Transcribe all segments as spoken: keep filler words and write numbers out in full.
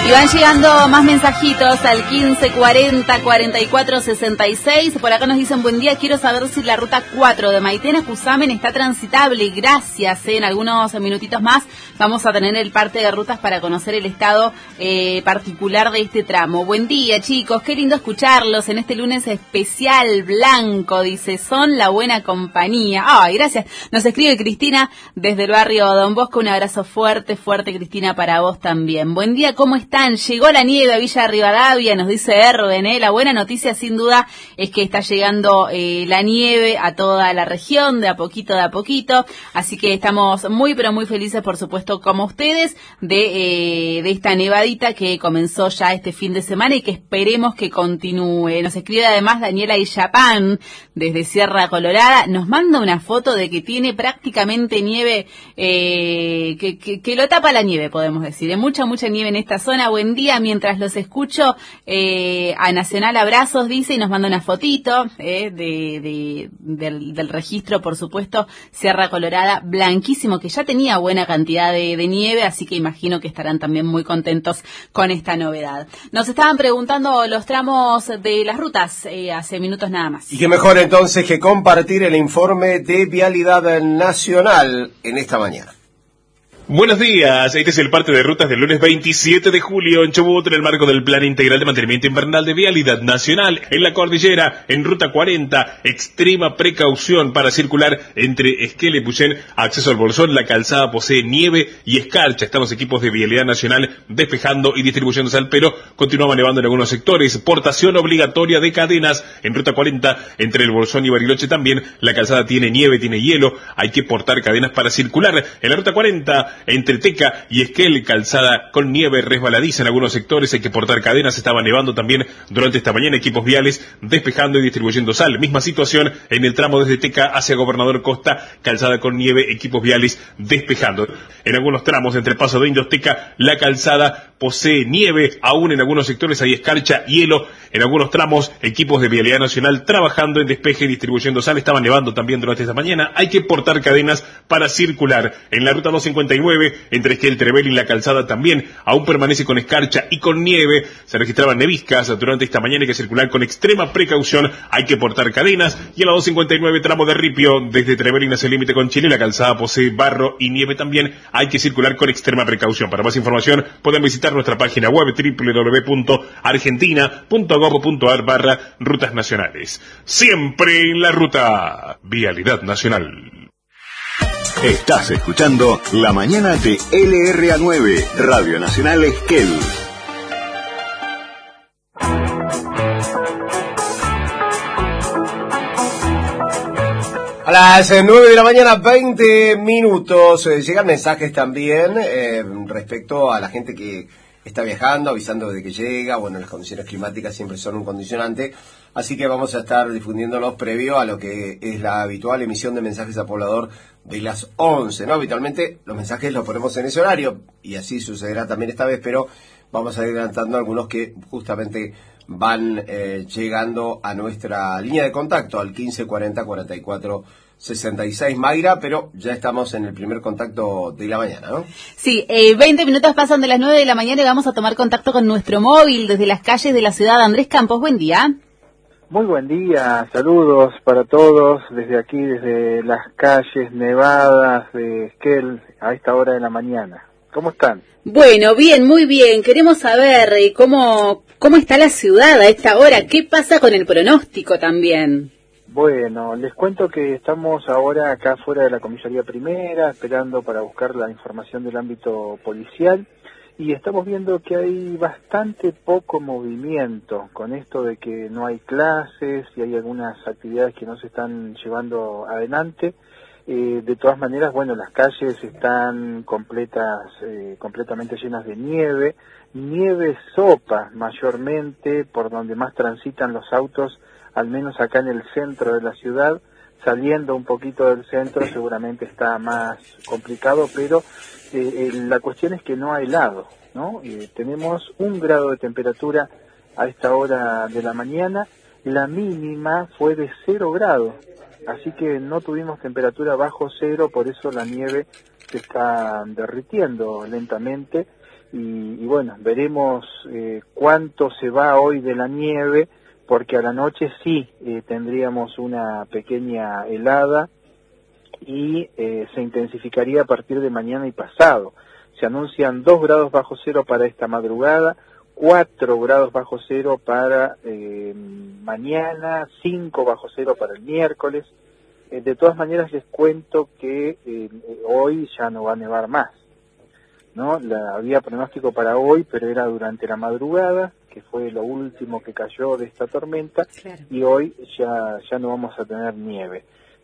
Y van llegando más mensajitos al quince cuarenta cuarenta y cuatro sesenta y seis. Por acá nos dicen, buen día, quiero saber si la ruta cuatro de Maitén a Cusamen está transitable. Gracias, eh. En algunos minutitos más vamos a tener el parte de rutas para conocer el estado eh, particular de este tramo. Buen día, chicos, qué lindo escucharlos en este lunes especial blanco, dice, son la buena compañía. Ay, gracias. Nos escribe Cristina desde el barrio Don Bosco, un abrazo fuerte, fuerte, Cristina, para vos también. Buen día, ¿cómo están? Llegó la nieve a Villa Rivadavia, nos dice Erben, ¿eh? La buena noticia sin duda es que está llegando eh, la nieve a toda la región, de a poquito, de a poquito, así que estamos muy pero muy felices, por supuesto, como ustedes, de, eh, de esta nevadita que comenzó ya este fin de semana y que esperemos que continúe. Nos escribe además Daniela Illapán desde Sierra Colorada, nos manda una foto de que tiene prácticamente nieve, eh, que, que, que lo tapa la nieve, podemos decir, ¿eh? mucha, mucha nieve en esta zona. Buen día, mientras los escucho, eh, a Nacional Abrazos, dice, y nos manda una fotito eh, de, de, del, del registro, por supuesto, Sierra Colorada, blanquísimo, que ya tenía buena cantidad de, de nieve, así que imagino que estarán también muy contentos con esta novedad. Nos estaban preguntando los tramos de las rutas eh, hace minutos nada más. Y qué mejor entonces que compartir el informe de Vialidad Nacional en esta mañana. Buenos días, este es el parte de rutas del lunes veintisiete de julio en Chubut, en el marco del Plan Integral de Mantenimiento Invernal de Vialidad Nacional. En la cordillera, en ruta cuarenta, extrema precaución para circular entre Esquel y Puyén, acceso al Bolsón. La calzada posee nieve y escarcha. Estamos equipos de Vialidad Nacional despejando y distribuyéndose al pelo. Continúa nevando en algunos sectores. Portación obligatoria de cadenas en ruta cuarenta, entre el Bolsón y Bariloche también. La calzada tiene nieve, tiene hielo. Hay que portar cadenas para circular. En la ruta cuarenta, entre Teca y Esquel, calzada con nieve resbaladiza en algunos sectores, hay que portar cadenas. Estaba nevando también durante esta mañana, equipos viales despejando y distribuyendo sal. Misma situación en el tramo desde Teca hacia Gobernador Costa, calzada con nieve, equipos viales despejando. En algunos tramos entre Paso de Indios, Teca, la calzada posee nieve, aún en algunos sectores hay escarcha, hielo. En algunos tramos, equipos de Vialidad Nacional trabajando en despeje y distribuyendo sal. Estaba nevando también durante esta mañana, hay que portar cadenas para circular. En la ruta doscientos cincuenta y nueve, entre Esquel, Trebel y la calzada también, aún permanece con escarcha y con nieve. Se registraban neviscas durante esta mañana, hay que circular con extrema precaución, hay que portar cadenas. Y en la doscientos cincuenta y nueve, tramo de Ripio, desde Trevelin hacia el límite con Chile, la calzada posee barro y nieve también, hay que circular con extrema precaución. Para más información, pueden visitar nuestra página web doble u doble u doble u punto argentina punto gob punto ar barra rutas nacionales. Siempre en la ruta. Vialidad Nacional. Estás escuchando La Mañana de L R A nueve, Radio Nacional Esquel. A las nueve de la mañana, veinte minutos. Eh, llegan mensajes también eh, respecto a la gente que está viajando, avisando de que llega. Bueno, las condiciones climáticas siempre son un condicionante, así que vamos a estar difundiéndolos previo a lo que es la habitual emisión de mensajes a poblador de las once, ¿no? Habitualmente los mensajes los ponemos en ese horario, y así sucederá también esta vez, pero vamos a ir adelantando algunos que justamente van eh, llegando a nuestra línea de contacto, al quince cuarenta cuarenta y cuatro sesenta y seis, Mayra, pero ya estamos en el primer contacto de la mañana, ¿no? Sí, eh, veinte minutos pasan de las nueve de la mañana y vamos a tomar contacto con nuestro móvil desde las calles de la ciudad. Andrés Campos, buen día. Muy buen día, saludos para todos desde aquí, desde las calles nevadas de Esquel a esta hora de la mañana. ¿Cómo están? Bueno, bien, muy bien. Queremos saber eh, cómo, cómo está la ciudad a esta hora, qué pasa con el pronóstico también. Bueno, les cuento que estamos ahora acá fuera de la comisaría primera, esperando para buscar la información del ámbito policial, y estamos viendo que hay bastante poco movimiento con esto de que no hay clases y hay algunas actividades que no se están llevando adelante. Eh, de todas maneras, bueno, las calles están completas, eh, completamente llenas de nieve, nieve sopa mayormente, por donde más transitan los autos, al menos acá en el centro de la ciudad. Saliendo un poquito del centro seguramente está más complicado, pero eh, eh, la cuestión es que no ha helado, ¿no? Eh, tenemos un grado de temperatura a esta hora de la mañana, la mínima fue de cero grados, así que no tuvimos temperatura bajo cero, por eso la nieve se está derritiendo lentamente, y, y bueno, veremos eh, cuánto se va hoy de la nieve, porque a la noche sí eh, tendríamos una pequeña helada y eh, se intensificaría a partir de mañana y pasado. Se anuncian dos grados bajo cero para esta madrugada, cuatro grados bajo cero para eh, mañana, cinco bajo cero para el miércoles. Eh, de todas maneras les cuento que eh, hoy ya no va a nevar más, ¿no? La, había pronóstico para hoy, pero era durante la madrugada, que fue lo último que cayó de esta tormenta, claro. Y hoy ya, ya no vamos a tener nieve.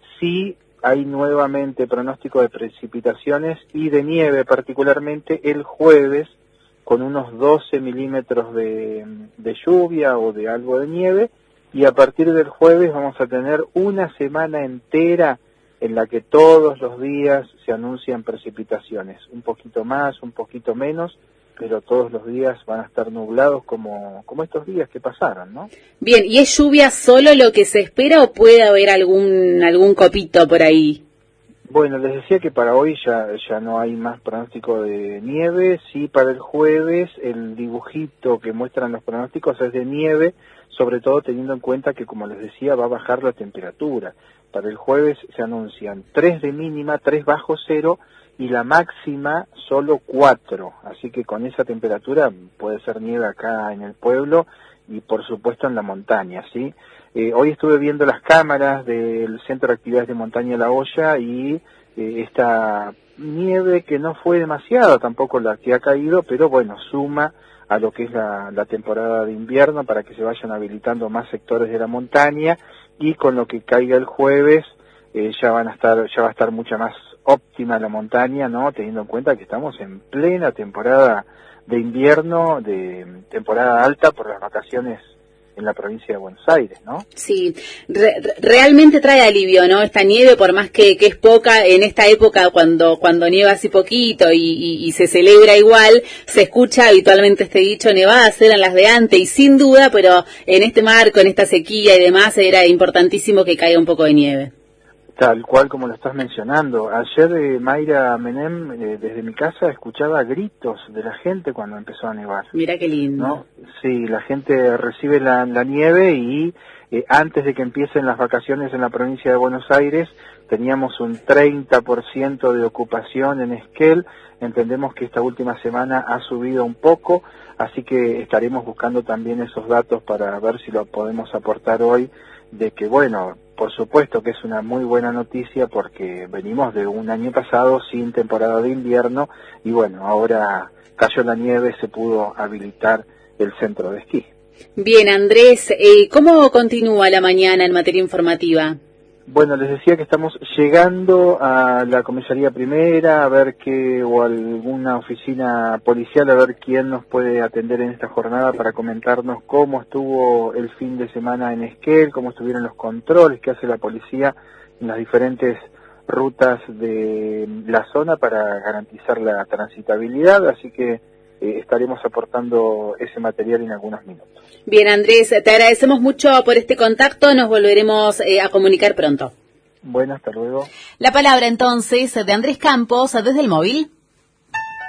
Sí hay nuevamente pronóstico de precipitaciones y de nieve, particularmente el jueves, con unos doce milímetros de, de lluvia o de algo de nieve, y a partir del jueves vamos a tener una semana entera en la que todos los días se anuncian precipitaciones, un poquito más, un poquito menos, pero todos los días van a estar nublados como, como estos días que pasaron, ¿no? Bien, ¿y es lluvia solo lo que se espera o puede haber algún algún copito por ahí? Bueno, les decía que para hoy ya, ya no hay más pronóstico de nieve, sí para el jueves el dibujito que muestran los pronósticos es de nieve, sobre todo teniendo en cuenta que, como les decía, va a bajar la temperatura. Para el jueves se anuncian tres de mínima, tres bajo cero, y la máxima solo cuatro, así que con esa temperatura puede ser nieve acá en el pueblo y por supuesto en la montaña, ¿sí? Eh, hoy estuve viendo las cámaras del Centro de Actividades de Montaña La Hoya y eh, esta nieve que no fue demasiada tampoco la que ha caído, pero bueno, suma a lo que es la, la temporada de invierno para que se vayan habilitando más sectores de la montaña, y con lo que caiga el jueves eh, ya van a estar, ya va a estar mucha más óptima la montaña, ¿no? Teniendo en cuenta que estamos en plena temporada de invierno, de temporada alta por las vacaciones en la provincia de Buenos Aires, ¿no? Sí, re realmente trae alivio, ¿no? Esta nieve, por más que, que es poca, en esta época cuando cuando nieva así poquito y, y, y se celebra igual, se escucha habitualmente este dicho, nevadas eran las de antes, y sin duda, pero en este marco, en esta sequía y demás, era importantísimo que caiga un poco de nieve. Tal cual como lo estás mencionando. Ayer eh, Mayra Menem, eh, desde mi casa, escuchaba gritos de la gente cuando empezó a nevar. Mira qué lindo. ¿No? Sí, la gente recibe la, la nieve y eh, antes de que empiecen las vacaciones en la provincia de Buenos Aires teníamos un treinta por ciento de ocupación en Esquel. Entendemos que esta última semana ha subido un poco, así que estaremos buscando también esos datos para ver si lo podemos aportar hoy, de que, bueno, por supuesto que es una muy buena noticia porque venimos de un año pasado sin temporada de invierno y bueno, ahora cayó la nieve, se pudo habilitar el centro de esquí. Bien, Andrés, eh, ¿cómo continúa la mañana en materia informativa? Bueno, les decía que estamos llegando a la comisaría primera a ver qué, o alguna oficina policial, a ver quién nos puede atender en esta jornada para comentarnos cómo estuvo el fin de semana en Esquel, cómo estuvieron los controles que hace la policía en las diferentes rutas de la zona para garantizar la transitabilidad, así que eh, estaremos aportando ese material en algunos minutos. Bien, Andrés, te agradecemos mucho por este contacto, nos volveremos eh, a comunicar pronto. Bueno, hasta luego. La palabra entonces de Andrés Campos desde el móvil.